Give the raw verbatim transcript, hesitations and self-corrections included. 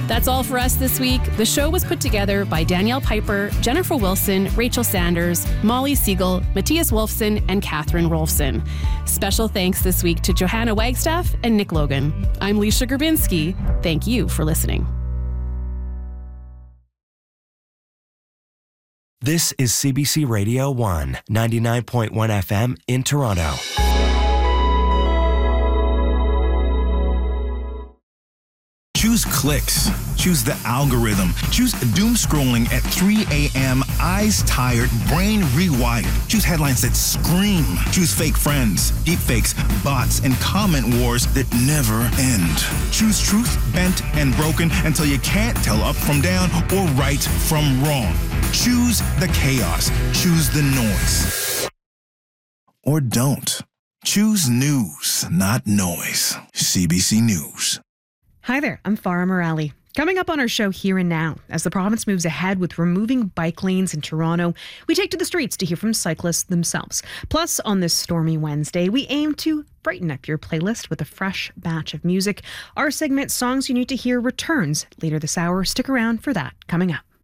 That's all for us this week. The show was put together by Danielle Piper, Jennifer Wilson, Rachel Sanders, Molly Siegel, Matthias Wolfson, and Catherine Rolfson. Special thanks this week to Johanna Wagstaff and Nick Logan. I'm Leisha Grabinski. Thank you for listening. This is C B C Radio one, ninety-nine point one F M in Toronto. Choose clicks. Choose the algorithm. Choose doom scrolling at three a.m., eyes tired, brain rewired. Choose headlines that scream. Choose fake friends, deepfakes, bots, and comment wars that never end. Choose truth bent and broken until you can't tell up from down or right from wrong. Choose the chaos. Choose the noise. Or don't. Choose news, not noise. C B C News. Hi there, I'm Farah Morali. Coming up on our show Here and Now, as the province moves ahead with removing bike lanes in Toronto, we take to the streets to hear from cyclists themselves. Plus, on this stormy Wednesday, we aim to brighten up your playlist with a fresh batch of music. Our segment, Songs You Need to Hear, returns later this hour. Stick around for that, coming up.